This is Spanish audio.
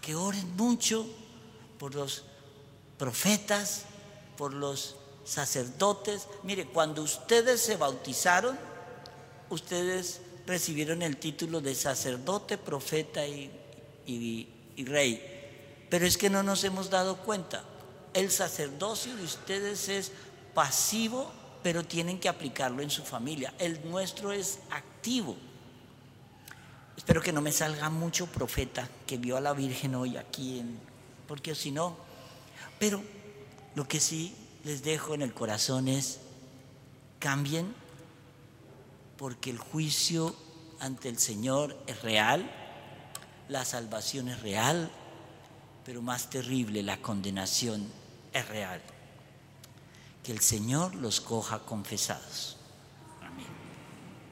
que oren mucho por los profetas, por los sacerdotes. Mire, cuando ustedes se bautizaron, ustedes recibieron el título de sacerdote, profeta y rey. Pero es que no nos hemos dado cuenta. El sacerdocio de ustedes es pasivo, pero tienen que aplicarlo en su familia. El nuestro es activo. Espero que no me salga mucho profeta que vio a la Virgen hoy aquí, porque si no. Pero lo que sí les dejo en el corazón es: cambien, porque el juicio ante el Señor es real, la salvación es real, pero más terrible, la condenación es real. Que el Señor los coja confesados.